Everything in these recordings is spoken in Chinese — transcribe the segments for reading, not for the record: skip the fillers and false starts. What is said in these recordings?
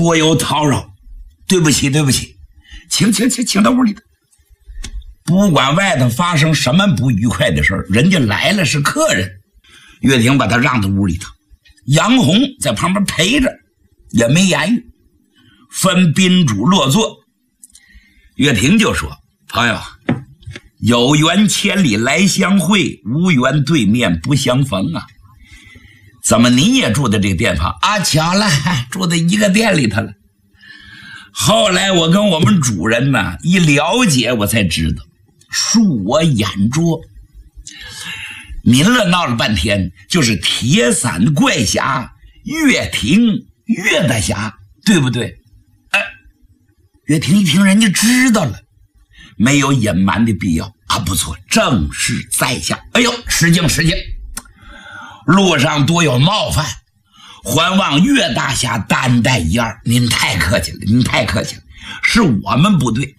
多有叨扰，对不起，对不起，请到屋里头。不管外头发生什么不愉快的事儿，人家来了是客人。岳霆把他让到屋里头，杨红在旁边陪着，也没言语，分宾主落座。岳霆就说：“朋友，有缘千里来相会，无缘对面不相逢啊。怎么你也住在这个店房啊？巧了，住在一个店里头了。后来我跟我们主人呢一了解，我才知道，恕我眼拙。您了闹了半天，就是铁伞怪侠岳霆岳大侠，对不对？”岳霆一听人家知道了，没有隐瞒的必要啊！不错，正是在下。哎呦，失敬，路上多有冒犯，还望岳大侠担待一二。您太客气了，是我们不对。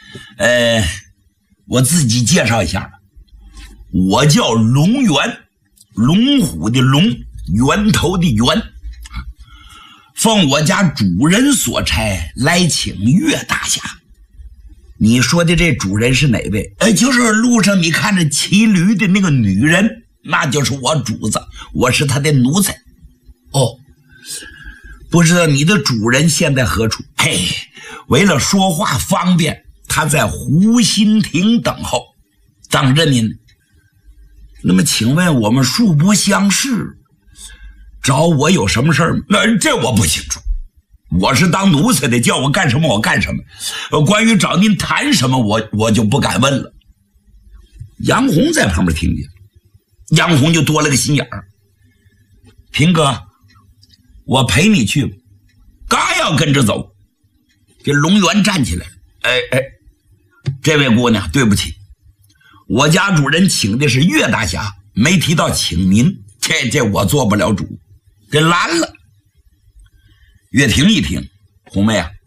我自己介绍一下吧，我叫龙源，龙虎的龙，源头的源。奉我家主人所差来请岳大侠。你说的这主人是哪位？就是路上你看着骑驴的那个女人，那就是我主子，我是他的奴才。哦，不知道你的主人现在何处？为了说话方便，他在湖心亭等候，当着您。那么请问我们素不相识，找我有什么事儿？这我不清楚，我是当奴才的，叫我干什么我干什么。关于找您谈什么，我就不敢问了。杨红在旁边听见，杨红就多了个心眼儿。平哥，我陪你去吧。刚要跟着走，这龙源站起来了。这位姑娘，对不起，我家主人请的是岳大侠，没提到请您，这我做不了主，给拦了。岳霆一听，红妹啊，